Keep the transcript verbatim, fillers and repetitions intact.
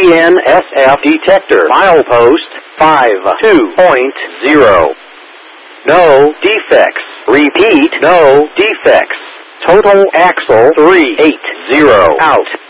N S F detector. Milepost five two point zero. No defects. Repeat, no defects. Total axle three eight zero. Out.